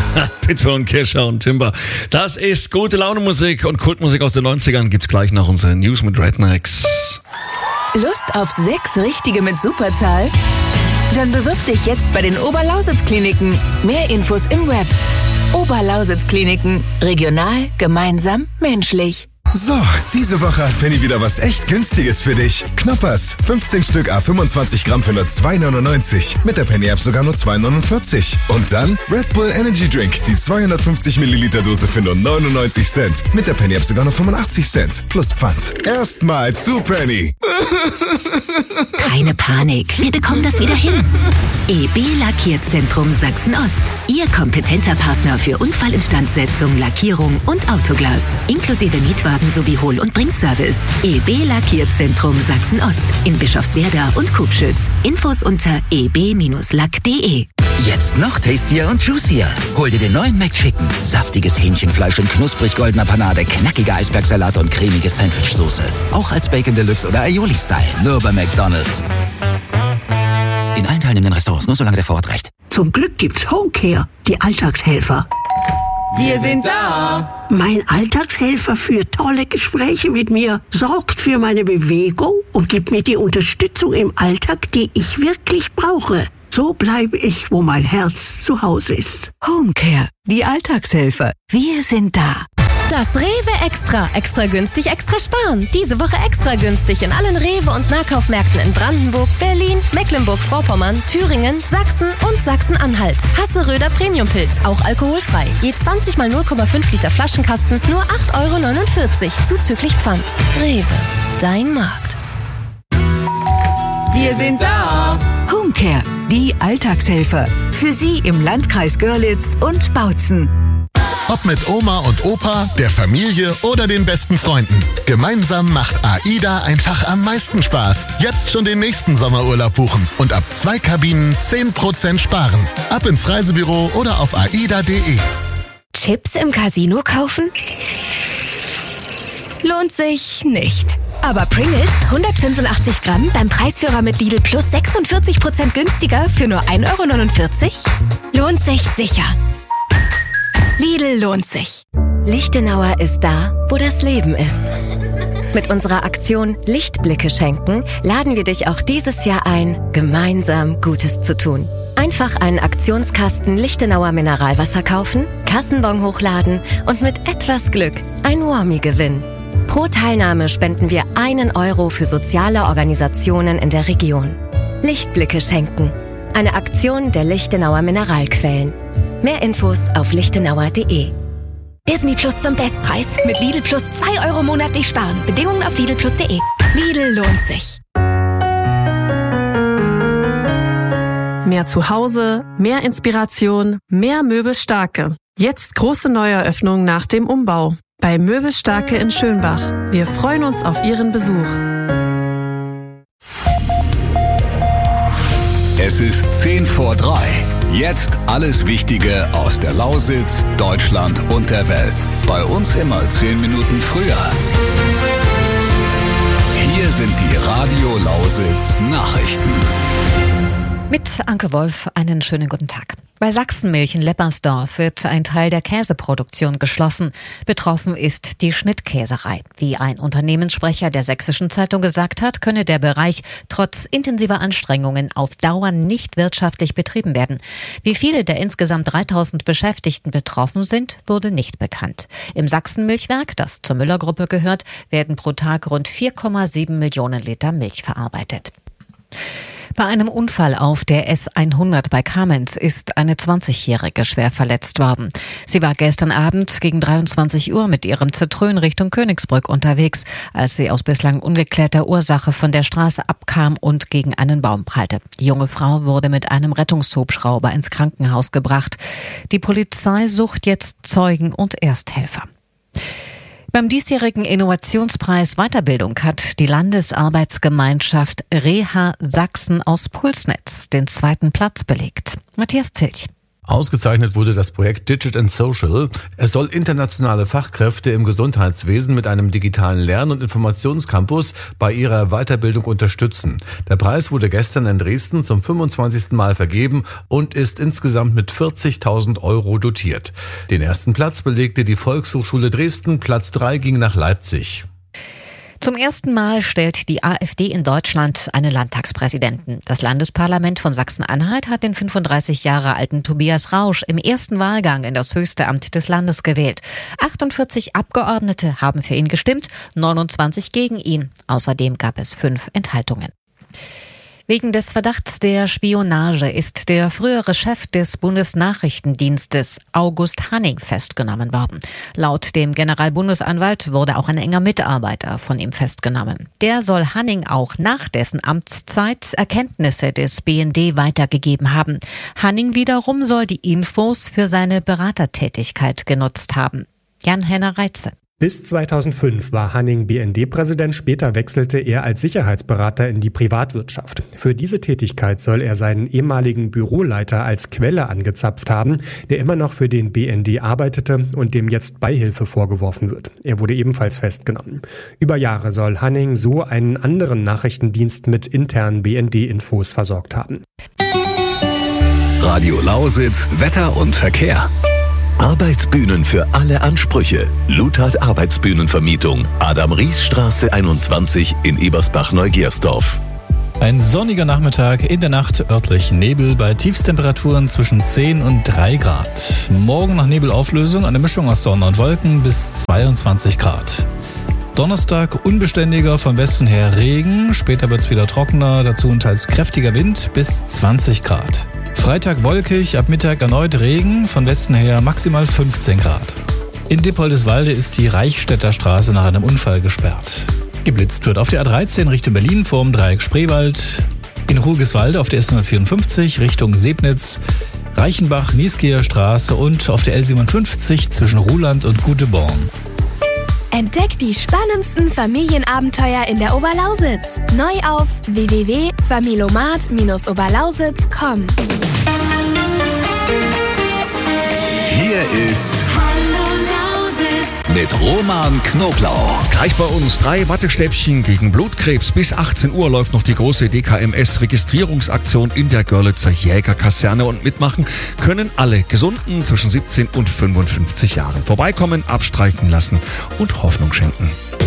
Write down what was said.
Pitbull und Kesha und Timber. Das ist gute Laune Musik und Kultmusik aus den 90ern. Gibt's gleich noch unsere News mit Rednecks. Lust auf 6 Richtige mit Superzahl? Dann bewirb dich jetzt bei den Oberlausitz-Kliniken. Mehr Infos im Web. Oberlausitz-Kliniken. Regional, gemeinsam, menschlich. So, diese Woche hat Penny wieder was echt Günstiges für dich. Knoppers, 15 Stück à 25 Gramm für nur 2,99. Mit der Penny-App sogar nur 2,49. Und dann Red Bull Energy Drink, die 250 Milliliter Dose für nur 99 Cent. Mit der Penny-App sogar nur 85 Cent. Plus Pfand. Erstmal zu Penny. Keine Panik, wir bekommen das wieder hin. EB Lackierzentrum Sachsen-Ost. Ihr kompetenter Partner für Unfallinstandsetzung, Lackierung und Autoglas. Inklusive Mietwagen sowie Hol- und Bringservice. EB Lackierzentrum Sachsen-Ost in Bischofswerda und Kubschütz. Infos unter eb-lack.de. Jetzt noch tastier und juicier. Hol dir den neuen McChicken. Saftiges Hähnchenfleisch in knusprig goldener Panade, knackige Eisbergsalat und cremige Sandwichsoße. Auch als Bacon Deluxe oder Aioli-Style. Nur bei McDonald's. In allen teilnehmenden Restaurants, nur solange der Vorrat reicht. Zum Glück gibt's Homecare, die Alltagshelfer. Wir sind da. Mein Alltagshelfer führt tolle Gespräche mit mir, sorgt für meine Bewegung und gibt mir die Unterstützung im Alltag, die ich wirklich brauche. So bleibe ich, wo mein Herz zu Hause ist. Homecare, die Alltagshelfer. Wir sind da. Das Rewe Extra. Extra günstig, extra sparen. Diese Woche extra günstig in allen Rewe- und Nahkaufmärkten in Brandenburg, Berlin, Mecklenburg-Vorpommern, Thüringen, Sachsen und Sachsen-Anhalt. Hasseröder Premiumpilz, auch alkoholfrei. Je 20 mal 0,5 Liter Flaschenkasten, nur 8,49 € zuzüglich Pfand. Rewe, dein Markt. Wir sind da. Homecare, die Alltagshelfer. Für Sie im Landkreis Görlitz und Bautzen. Ob mit Oma und Opa, der Familie oder den besten Freunden. Gemeinsam macht AIDA einfach am meisten Spaß. Jetzt schon den nächsten Sommerurlaub buchen und ab 2 Kabinen 10% sparen. Ab ins Reisebüro oder auf aida.de. Chips im Casino kaufen? Lohnt sich nicht. Aber Pringles 185 Gramm beim Preisführer mit Lidl Plus 46% günstiger für nur 1,49 €? Lohnt sich sicher. Lidl lohnt sich. Lichtenauer ist da, wo das Leben ist. Mit unserer Aktion Lichtblicke schenken laden wir dich auch dieses Jahr ein, gemeinsam Gutes zu tun. Einfach einen Aktionskasten Lichtenauer Mineralwasser kaufen, Kassenbon hochladen und mit etwas Glück ein Warmie gewinnen. Pro Teilnahme spenden wir 1 € für soziale Organisationen in der Region. Lichtblicke schenken. Eine Aktion der Lichtenauer Mineralquellen. Mehr Infos auf lichtenauer.de. Disney Plus zum Bestpreis. Mit Lidl Plus 2 € monatlich sparen. Bedingungen auf lidlplus.de. Lidl lohnt sich. Mehr Zuhause, mehr Inspiration, mehr Möbelstarke. Jetzt große Neueröffnung nach dem Umbau. Bei Möbelstarke in Schönbach. Wir freuen uns auf Ihren Besuch. Es ist 10 vor 3. Jetzt alles Wichtige aus der Lausitz, Deutschland und der Welt. Bei uns immer 10 Minuten früher. Hier sind die Radio Lausitz Nachrichten. Mit Anke Wolf einen schönen guten Tag. Bei Sachsenmilch in Leppersdorf wird ein Teil der Käseproduktion geschlossen. Betroffen ist die Schnittkäserei. Wie ein Unternehmenssprecher der Sächsischen Zeitung gesagt hat, könne der Bereich trotz intensiver Anstrengungen auf Dauer nicht wirtschaftlich betrieben werden. Wie viele der insgesamt 3000 Beschäftigten betroffen sind, wurde nicht bekannt. Im Sachsenmilchwerk, das zur Müller-Gruppe gehört, werden pro Tag rund 4,7 Millionen Liter Milch verarbeitet. Bei einem Unfall auf der S100 bei Kamenz ist eine 20-Jährige schwer verletzt worden. Sie war gestern Abend gegen 23 Uhr mit ihrem Citroën Richtung Königsbrück unterwegs, als sie aus bislang ungeklärter Ursache von der Straße abkam und gegen einen Baum prallte. Die junge Frau wurde mit einem Rettungshubschrauber ins Krankenhaus gebracht. Die Polizei sucht jetzt Zeugen und Ersthelfer. Beim diesjährigen Innovationspreis Weiterbildung hat die Landesarbeitsgemeinschaft Reha Sachsen aus Pulsnetz den 2. Platz belegt. Matthias Zilch. Ausgezeichnet wurde das Projekt Digit and Social. Es soll internationale Fachkräfte im Gesundheitswesen mit einem digitalen Lern- und Informationscampus bei ihrer Weiterbildung unterstützen. Der Preis wurde gestern in Dresden zum 25. Mal vergeben und ist insgesamt mit 40.000 Euro dotiert. Den ersten Platz belegte die Volkshochschule Dresden, Platz 3 ging nach Leipzig. Zum ersten Mal stellt die AfD in Deutschland einen Landtagspräsidenten. Das Landesparlament von Sachsen-Anhalt hat den 35 Jahre alten Tobias Rausch im ersten Wahlgang in das höchste Amt des Landes gewählt. 48 Abgeordnete haben für ihn gestimmt, 29 gegen ihn. Außerdem gab es 5 Enthaltungen. Wegen des Verdachts der Spionage ist der frühere Chef des Bundesnachrichtendienstes August Hanning festgenommen worden. Laut dem Generalbundesanwalt wurde auch ein enger Mitarbeiter von ihm festgenommen. Der soll Hanning auch nach dessen Amtszeit Erkenntnisse des BND weitergegeben haben. Hanning wiederum soll die Infos für seine Beratertätigkeit genutzt haben. Jan-Henner Reitze. Bis 2005 war Hanning BND-Präsident, später wechselte er als Sicherheitsberater in die Privatwirtschaft. Für diese Tätigkeit soll er seinen ehemaligen Büroleiter als Quelle angezapft haben, der immer noch für den BND arbeitete und dem jetzt Beihilfe vorgeworfen wird. Er wurde ebenfalls festgenommen. Über Jahre soll Hanning so einen anderen Nachrichtendienst mit internen BND-Infos versorgt haben. Radio Lausitz, Wetter und Verkehr. Arbeitsbühnen für alle Ansprüche. Luthard Arbeitsbühnenvermietung. Adam-Ries-Straße 21 in Ebersbach-Neugiersdorf. Ein sonniger Nachmittag, in der Nacht örtlich Nebel bei Tiefstemperaturen zwischen 10 und 3 Grad. Morgen nach Nebelauflösung eine Mischung aus Sonne und Wolken bis 22 Grad. Donnerstag unbeständiger, von Westen her Regen, später wird's wieder trockener, dazu teils kräftiger Wind bis 20 Grad. Freitag wolkig, ab Mittag erneut Regen, von Westen her maximal 15 Grad. In Dippoldiswalde ist die Reichstätter Straße nach einem Unfall gesperrt. Geblitzt wird auf der A13 Richtung Berlin vorm Dreieck Spreewald, in Rugiswalde auf der S154 Richtung Sebnitz, Reichenbach, Nieskeer Straße und auf der L57 zwischen Ruhland und Guteborn. Entdeckt die spannendsten Familienabenteuer in der Oberlausitz. Neu auf www.familomat-oberlausitz.com. Hier ist Hallo Lausitz mit Roman Knoblauch. Gleich bei uns 3 Wattestäbchen gegen Blutkrebs. Bis 18 Uhr läuft noch die große DKMS-Registrierungsaktion in der Görlitzer Jägerkaserne. Und mitmachen können alle Gesunden zwischen 17 und 55 Jahren. Vorbeikommen, abstreichen lassen und Hoffnung schenken.